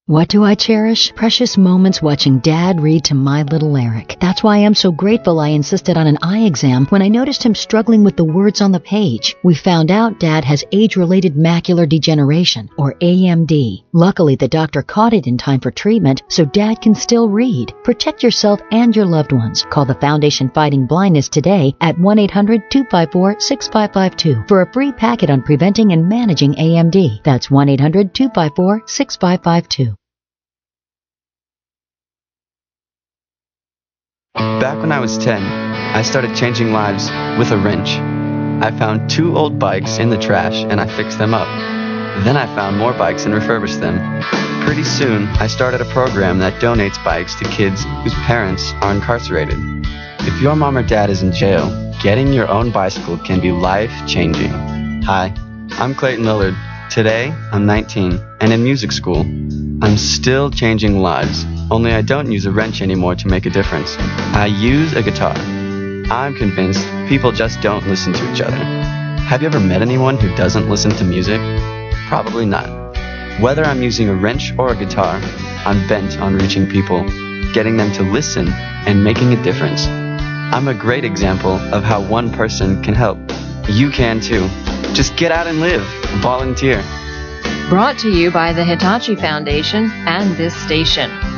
What do I cherish? Precious moments watching Dad read to my little Eric. That's why I'm so grateful I insisted on an eye exam when I noticed him struggling with the words on the page. We found out Dad has age-related macular degeneration, or AMD. Luckily, the doctor caught it in time for treatment, so Dad can still read. Protect yourself and your loved ones. Call the Foundation Fighting Blindness today at 1-800-254-6552 for a free packet on preventing and managing AMD. That's 1-800-254-6552. Back when I was 10, I started changing lives with a wrench. I found 2 old bikes in the trash and I fixed them up. Then I found more bikes and refurbished them. Pretty soon, I started a program that donates bikes to kids whose parents are incarcerated. If your mom or dad is in jail, getting your own bicycle can be life-changing. Hi, I'm Clayton Lillard. Today, I'm 19 and in music school. I'm still changing lives, only I don't use a wrench anymore to make a difference. I use a guitar. I'm convinced people just don't listen to each other. Have you ever met anyone who doesn't listen to music? Probably not. Whether I'm using a wrench or a guitar, I'm bent on reaching people, getting them to listen, and making a difference. I'm a great example of how one person can help. You can too. Just get out and live. Volunteer. Brought to you by the Hitachi Foundation and this station.